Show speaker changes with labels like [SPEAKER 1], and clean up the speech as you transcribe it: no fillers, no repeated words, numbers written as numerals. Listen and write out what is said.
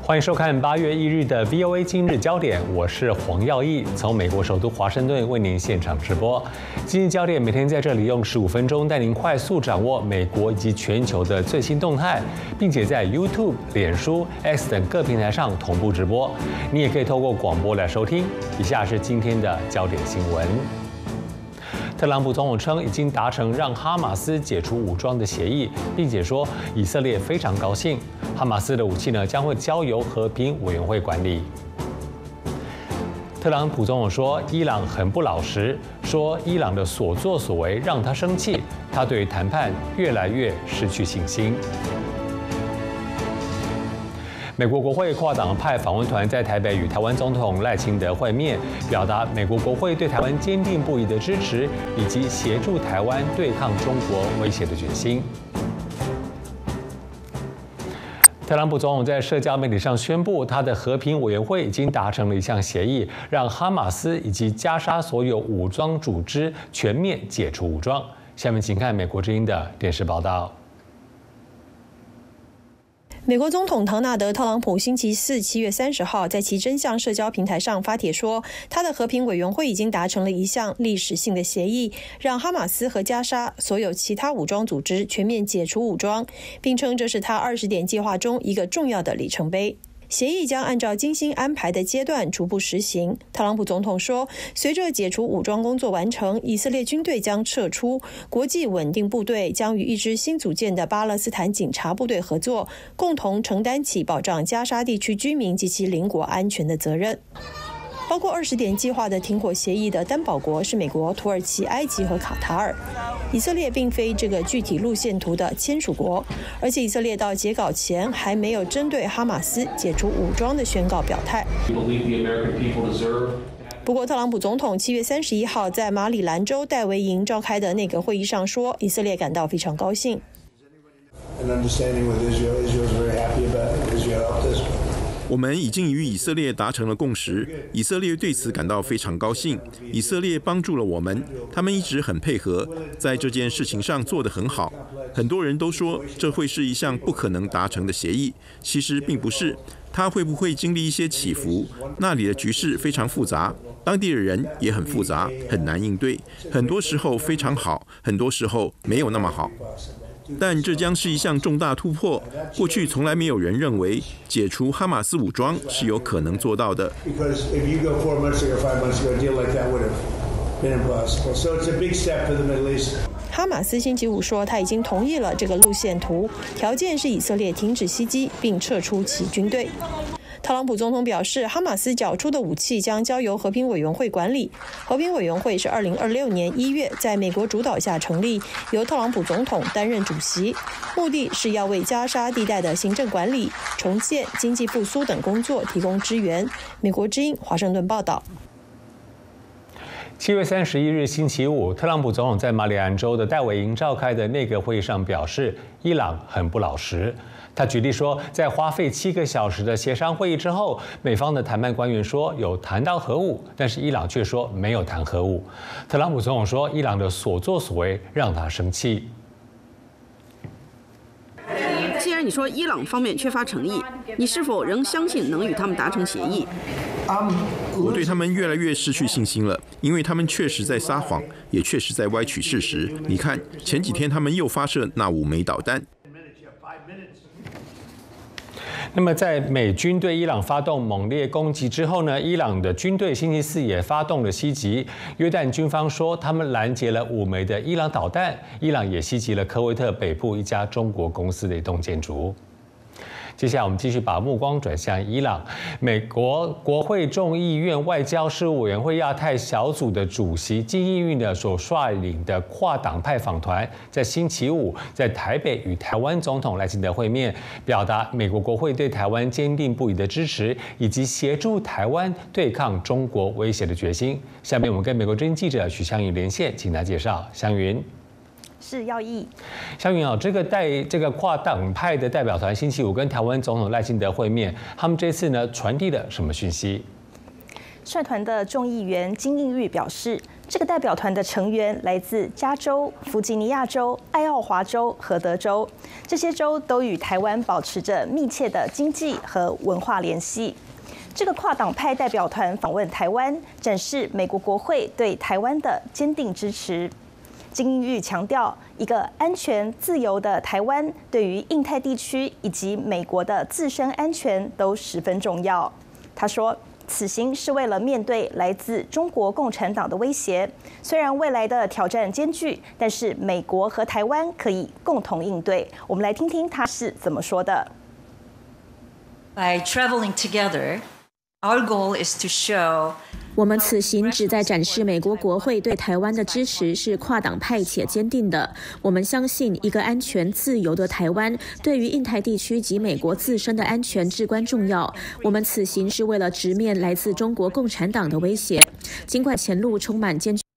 [SPEAKER 1] 欢迎收看8月1日的 VOA 今日焦点，我是黄耀义，从美国首都华盛顿为您现场直播。今日焦点每天在这里用15分钟带您快速掌握美国以及全球的最新动态，并且在 YouTube、脸书、X 等各平台上同步直播。你也可以透过广播来收听。以下是今天的焦点新闻。特朗普总统称已经达成让哈马斯解除武装的协议，并且说以色列非常高兴，哈马斯的武器将会交由和平委员会管理。特朗普总统说伊朗很不老实，说伊朗的所作所为让他生气，他对谈判越来越失去信心。美国国会跨党派访问团在台北与台湾总统赖清德会面，表达美国国会对台湾坚定不移的支持，以及协助台湾对抗中国威胁的决心。特朗普总统在社交媒体上宣布，他的和平委员会已经达成了一项协议，让哈马斯以及加沙所有武装组织全面解除武装。下面请看美国之音的电视报道。
[SPEAKER 2] 美国总统唐纳德·特朗普星期四7月30号在其真相社交平台上发帖说，他的和平委员会已经达成了一项历史性的协议，让哈马斯和加沙所有其他武装组织全面解除武装，并称这是他20点计划中一个重要的里程碑。协议将按照精心安排的阶段逐步实行。特朗普总统说，随着解除武装工作完成，以色列军队将撤出，国际稳定部队将与一支新组建的巴勒斯坦警察部队合作，共同承担起保障加沙地区居民及其邻国安全的责任。包括20点计划的停火协议的担保国是美国、土耳其、埃及和卡塔尔。以色列并非这个具体路线图的签署国，而且以色列到截稿前还没有针对哈马斯解除武装的宣告表态。不过，特朗普总统7月31号在马里兰州戴维营召开的内阁会议上说，以色列感到非常高兴。
[SPEAKER 3] 我们已经与以色列达成了共识，以色列对此感到非常高兴。以色列帮助了我们，他们一直很配合，在这件事情上做得很好。很多人都说这会是一项不可能达成的协议，其实并不是。它会不会经历一些起伏？那里的局势非常复杂，当地的人也很复杂，很难应对。很多时候非常好，很多时候没有那么好。但这将是一项重大突破。过去从来没有人认为解除哈马斯武装是有可能做到的。
[SPEAKER 2] 哈马斯星期五说，他已经同意了这个路线图，条件是以色列停止袭击并撤出其军队。特朗普总统表示，哈马斯缴出的武器将交由和平委员会管理。和平委员会是2026年1月在美国主导下成立，由特朗普总统担任主席，目的是要为加沙地带的行政管理、重建、经济复苏等工作提供支援。美国之音华盛顿报道。
[SPEAKER 1] 7月31日星期五，特朗普总统在马里兰州的戴维营召开的内阁会议上表示，伊朗很不老实。他举例说，在花费7个小时的协商会议之后，美方的谈判官员说有谈到核武，但是伊朗却说没有谈核武。特朗普总统说，伊朗的所作所为让他生气。
[SPEAKER 4] 既然你说伊朗方面缺乏诚意，你是否仍相信能与他们达成协议？
[SPEAKER 3] 我对他们越来越失去信心了，因为他们确实在撒谎，也确实在歪曲事实。你看，前几天他们又发射那5枚导弹。
[SPEAKER 1] 那么，在美军对伊朗发动猛烈攻击之后呢，伊朗的军队星期四也发动了袭击。约旦军方说，他们拦截了5枚的伊朗导弹。伊朗也袭击了科威特北部一家中国公司的一栋建筑。接下来，我们继续把目光转向伊朗。美国国会众议院外交事务委员会亚太小组的主席金义运呢所率领的跨党派访团，在星期五在台北与台湾总统赖清德会面，表达美国国会对台湾坚定不移的支持，以及协助台湾对抗中国威胁的决心。下面我们跟美国之音记者许湘云连线，请他介绍。湘云。
[SPEAKER 5] 是耀义。
[SPEAKER 1] 湘云啊，这个跨党派的代表团星期五跟台湾总统赖清德会面，他们这次呢传递了什么讯息？
[SPEAKER 5] 率团的众议员金应玉表示，这个代表团的成员来自加州、弗吉尼亚州、爱奥华州和德州，这些州都与台湾保持着密切的经济和文化联系。这个跨党派代表团访问台湾，展示美国国会对台湾的坚定支持。金应玉强调，一个安全自由的台湾对于印太地区以及美国的自身安全都十分重要。他说，此行是为了面对来自中国共产党的威胁，虽然未来的挑战艰巨，但是美国和台湾可以共同应对。我们来听听他是怎么说的。
[SPEAKER 6] By traveling together, our goal is to show
[SPEAKER 7] 我们此行旨在展示美国国会对台湾的支持是跨党派且坚定的。我们相信一个安全自由的台湾对于印太地区及美国自身的安全至关重要。我们此行是为了直面来自中国共产党的威胁。尽管前路充满艰巨